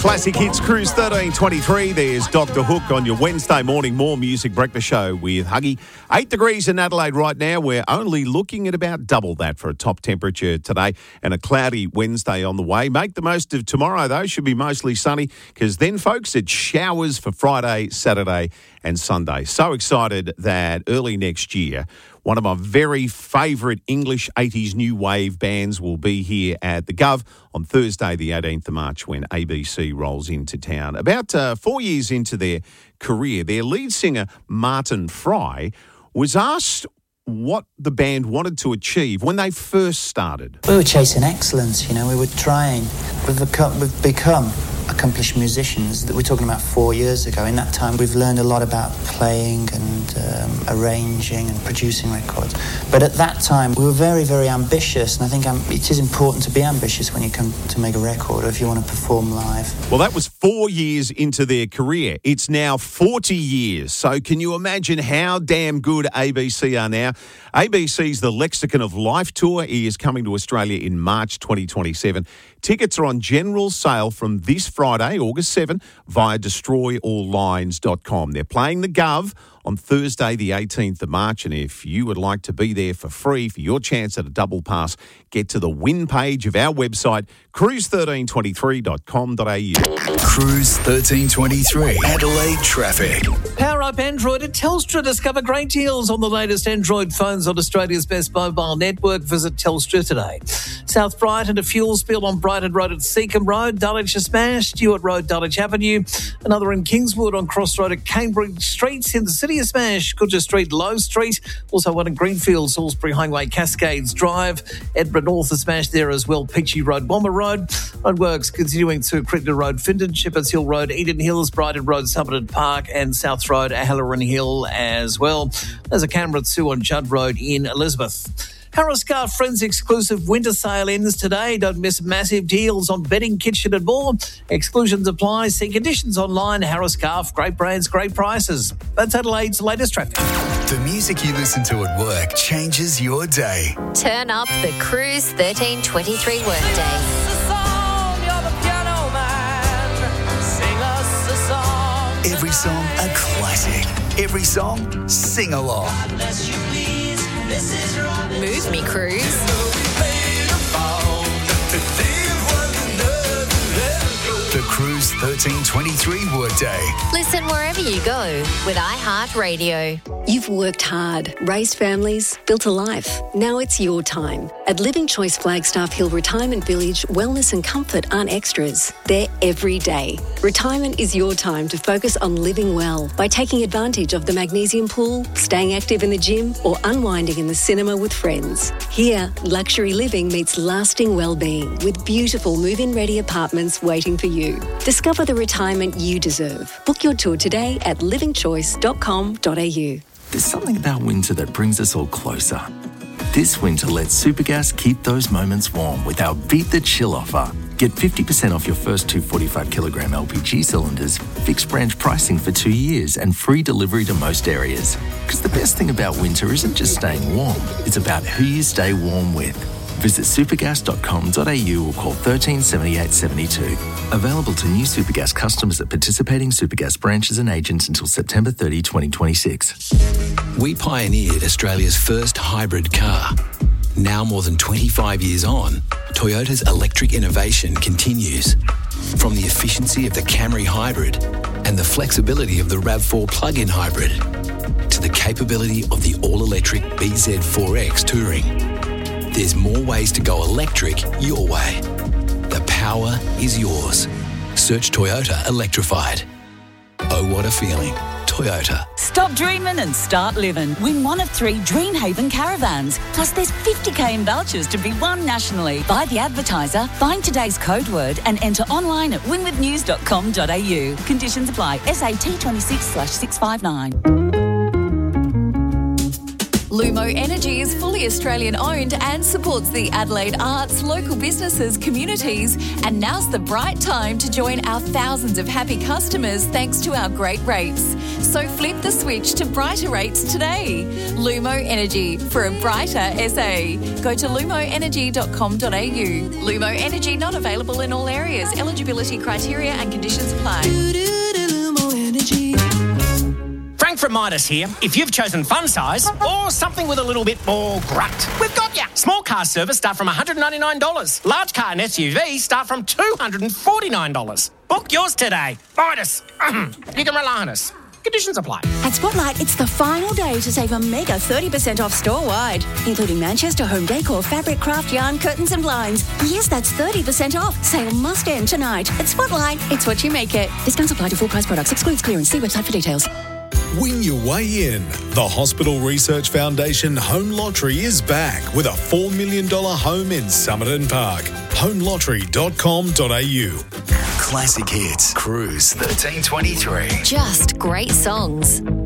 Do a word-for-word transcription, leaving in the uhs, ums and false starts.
Classic Hits Cruise thirteen twenty-three. There's Doctor Hook on your Wednesday morning More Music Breakfast Show with Huggy. Eight degrees in Adelaide right now. We're only looking at about double that for a top temperature today, and a cloudy Wednesday on the way. Make the most of tomorrow, though. Should be mostly sunny, because then, folks, it's showers for Friday, Saturday and Sunday. So excited that early next year, one of my very favourite English eighties new wave bands will be here at the Gov on Thursday, the eighteenth of March, when A B C rolls into town. About uh, four years into their career, their lead singer, Martin Fry, was asked what the band wanted to achieve when they first started. We were chasing excellence, you know, we were trying. We've become, we've become accomplished musicians that we're talking about four years ago. In that time, we've learned a lot about playing and um, arranging and producing records. But at that time, we were very, very ambitious, and I think um, it is important to be ambitious when you come to make a record or if you want to perform live. Well, that was four years into their career. It's now forty years. So can you imagine how damn good A B C are now? A B C's The Lexicon of Life tour is coming to Australia in March twenty twenty-seven. Tickets are on general sale from this Friday, August seventh, via destroy all lines dot com. They're playing the Gov on Thursday, the eighteenth of March, and if you would like to be there for free for your chance at a double pass, get to the win page of our website, cruise thirteen twenty-three dot com dot a u. Cruise thirteen twenty-three, Adelaide traffic. Power up Android at Telstra. Discover great deals on the latest Android phones on Australia's best mobile network. Visit Telstra today. South Brighton to fuel spill on Brighton Road at Seacombe Road. Dulwich to smash. Stewart Road, Dulwich Avenue. Another in Kingswood on Cross Road at Cambridge Streets. In the city of Smash, Goodger Street, Low Street. Also one in Greenfield, Salisbury Highway, Cascades Drive. Edinburgh North is smashed there as well. Peachy Road, Bomber Road. Roadworks continuing to Crittenden Road, Findon, Shepherds Hill Road, Eden Hills, Brighton Road, Somerton Park, and South Road, Halloran Hill as well. There's a camera too on Judd Road in Elizabeth. Harris Scarf Friends exclusive winter sale ends today. Don't miss massive deals on bedding, kitchen and more. Exclusions apply. See conditions online. Harris Scarf, great brands, great prices. That's Adelaide's latest traffic. The music you listen to at work changes your day. Turn up the Cruise thirteen twenty-three workday. Every song a classic. Every song sing along. Move me, Cruise. The Cruise thirteen twenty-three workday. Listen wherever you go with iHeartRadio. You've worked hard, raised families, built a life. Now it's your time. At Living Choice Flagstaff Hill Retirement Village, wellness and comfort aren't extras. They're every day. Retirement is your time to focus on living well by taking advantage of the magnesium pool, staying active in the gym, or unwinding in the cinema with friends. Here, luxury living meets lasting well-being with beautiful move-in ready apartments waiting for you. Discover the retirement you deserve. Book your tour today at living choice dot com dot a u. There's something about winter that brings us all closer. This winter, let Supergas keep those moments warm with our Beat the Chill offer. Get fifty percent off your first two forty-five kilogram L P G cylinders, fixed branch pricing for two years and free delivery to most areas. Because the best thing about winter isn't just staying warm, it's about who you stay warm with. Visit supergas dot com dot a u or call one three seven eight seven two. Available to new Supergas customers at participating Supergas branches and agents until September thirtieth, twenty twenty-six. We pioneered Australia's first hybrid car. Now more than twenty-five years on, Toyota's electric innovation continues. From the efficiency of the Camry Hybrid and the flexibility of the RAV four plug-in hybrid to the capability of the all-electric B Z four X Touring. There's more ways to go electric your way. The power is yours. Search Toyota Electrified. Oh, what a feeling. Toyota. Stop dreaming and start living. Win one of three Dreamhaven caravans. Plus there's fifty k in vouchers to be won nationally. Buy the advertiser, find today's code word and enter online at win with news dot com dot a u. Conditions apply. S A T twenty-six slash six five nine. Lumo Energy is fully Australian owned and supports the Adelaide arts, local businesses, communities, and now's the bright time to join our thousands of happy customers thanks to our great rates. So flip the switch to brighter rates today. Lumo Energy, for a brighter S A. Go to lumo energy dot com dot a u. Lumo Energy not available in all areas. Eligibility criteria and conditions apply. Frank from Midas here. If you've chosen fun size or something with a little bit more grunt, we've got you. Small car service start from one hundred ninety-nine dollars. Large car and S U V start from two hundred forty-nine dollars. Book yours today. Midas. You can rely on us. Conditions apply. At Spotlight, it's the final day to save a mega thirty percent off store-wide, including Manchester home decor, fabric, craft, yarn, curtains and blinds. Yes, that's thirty percent off. Sale must end tonight. At Spotlight, it's what you make it. Discounts apply to full-price products. Excludes clearance. See website for details. Win your way in. The Hospital Research Foundation Home Lottery is back with a four million dollars home in Somerton Park. home lottery dot com dot a u. Classic hits. Cruise thirteen twenty-three. Just great songs.